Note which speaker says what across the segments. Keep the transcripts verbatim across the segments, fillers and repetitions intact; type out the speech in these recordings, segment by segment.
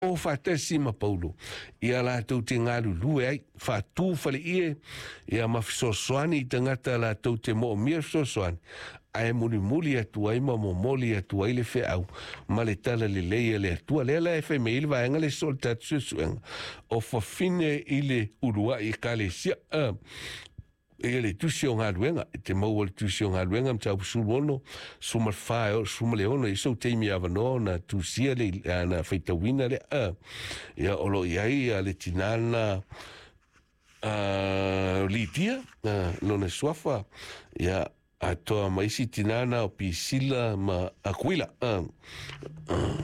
Speaker 1: o fatasi ma paulo ia la tau te ngalu lue ai fatu fale ie ia mafisosoani tangata la tau te mo mia sosoani ai muli muli atu ai ma moli atu ai le fe au ma le tala le leia le atu le la fe me il va ngale solta tsusuenga o fa fine ile urua i kale sia a ele tusio ngaluenga te mo le tusio ngaluenga mta usulono suma fa suma le ono iso te mi avano na tusia le na feita wina le a ia olo ia le tinana a litia no ne swafa ia a toa maisi tinana o pisila ma aquila uh. uh.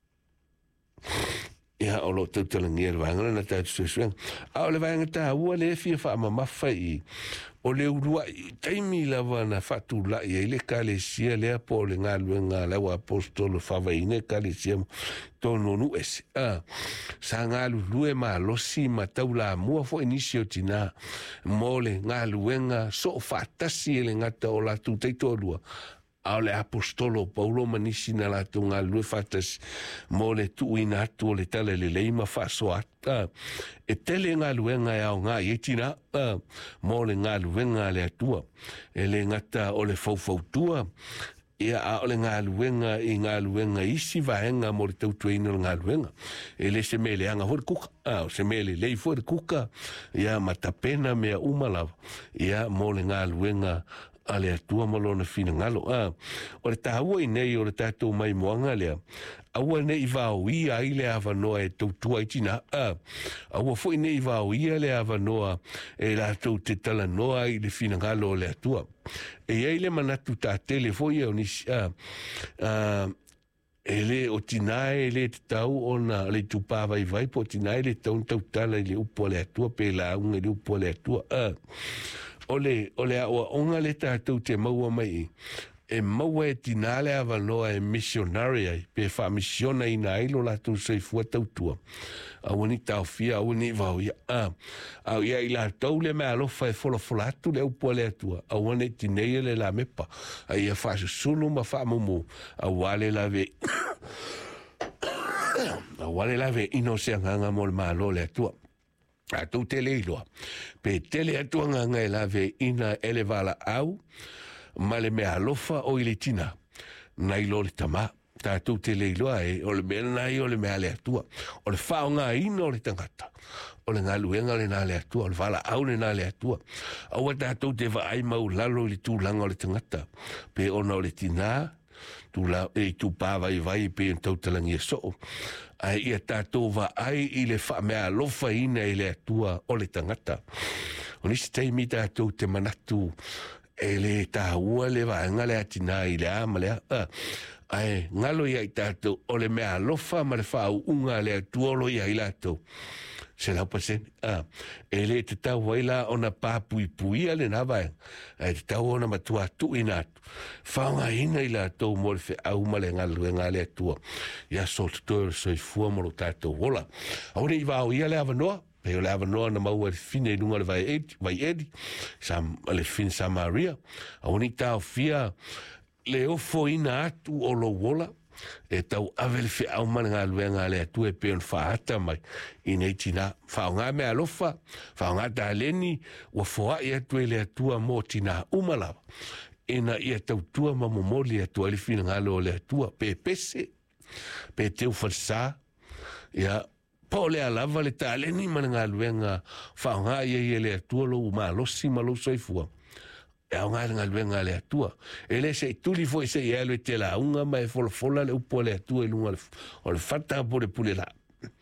Speaker 1: ia o lo tau talangia le vangana na tau suesuenga a o le vanga ta ua le fia wha ama mawhai o le urua i taimi lava na whatu la i le kalesia lea po le ngā luenga lawa apostolo whawaine kalesia tono nu ese a sa ngā lue ma losi ma tau la mua fo inisio tina mo le ngā luenga so whatasi le ngata o la tu teito lua ao le apostolo Paulo manisi na la tu ngā lue fatas mo le tu ina atu o le tala le leima faso ata e tele ngā luenga e ao ngā ietina mo le ngā luenga le atua e le ngata o le faufautua ia a le ngā luenga i ngā luenga isi vaenga mo le tautuaina ngā luenga e le se mele anga hori kuka a se mele lei hori kuka ia matapena mea umalawa ia mo le ngā luenga ale atua malona fina ngalo a o le taua i nei o le tatou mai moanga lea aua nei vau ia ai le avanoa e tautua i tina a aua foi nei vau ia le avanoa e la tau te tala noa i le fina ngalo o le atua e ei le manatu ta tele foi o nisi a a ele o tinae le tau ona le tupa vai vai po tinae le tau tau tala i le upo le atua pe la unga le upo le atua a ole ole o onga le tātou te maua mai e maua e tinale avaloa e missionary ai pe fa missiona ina ilo la tu sei fu tautua a woni tau fia a woni vau ia a a ia ila tau le me alo fa fola fola tu le upo le tua a woni tinei le la mepa a ia fa sulu ma fa mumu a wale la ve a wale la ve ino se nganga mol malo le tua a tu tele iloa pe tele atua nganga e lave ina elevala au ma le mea alofa o ile tina na ilo le tama ta tu tele iloa e o le mea nai o le mea le atua o le whao ngā ina o le tangata o le ngā luenga le nā le atua o le vala au le nā le atua au a tātou te wa ai mau lalo i le tūlanga o le tangata pe ona o le tina tu la e tu pa vai vai pe tau talangi so ai ia tātou wa ai i le wha mea lofa ina i le atua o le tangata o nisi teimi tātou te manatu e le tāua le vaenga le atina i le ama le a ai ngalo ia i tātou o le mea lofa ma le whau unga le atua lo ia i lātou se la pasen ah ele te tau waila ona papui pui ale na vai e te tau ona matua tu ina faunga ina ila tau morfe au male ngalu ngale tua ya sort to so fu mo tato wola ora i va o ia le avanoa pe le avanoa na mau fine lunga le vai ed vai ed sam le fin samaria oni tau fia le ofo ina atu o lo wola e tau avel fi au manga luenga le tu e pe fa ata mai in etina fa nga me alofa fa nga daleni o fo ia tu le tu mo tina umala ina ia tau tu ma momoli tu ali fin nga lo le tu pe pese pe te falsa ia pole ala vale daleni manga luenga fa nga ia le tu lo ma lo si ma lo soifua e a ngā ngā luenga le atua. E le se tuli fo se e alo e te la unga mai fola fola le upo le atua e lunga o le fata po le pule la.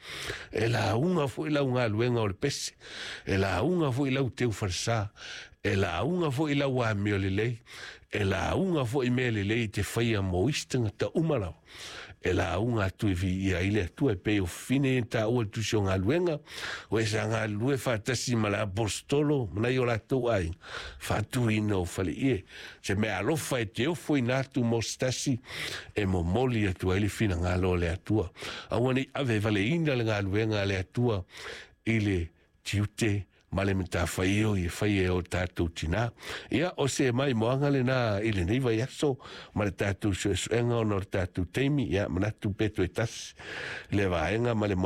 Speaker 1: E la unga fo i la unga luenga o le pese. E la unga fo i la uteu farsa. E la unga fo i la ua meo le lei. E la unga fo i mea le lei te whaia moistanga ta umalau. E la unga tu i vi ia ile tu e pe o fine ta o tu so ngā luenga o e sa ngā lue fatasi ma la apostolo mana i o la tau ai fatu ina o fale ie se me alofa e te ofo i natu mostasi e mo moli atu aile fina ngā lo le atua a wane ave vale ina le ngā luenga le atua ile tiute ma le mta whai o i whai e o tātou tina. Ia o se mai moanga le nā i le nei vai aso, ma le tātou suesuenga o nor tātou teimi, ia manatu peto e tas le vaenga ma le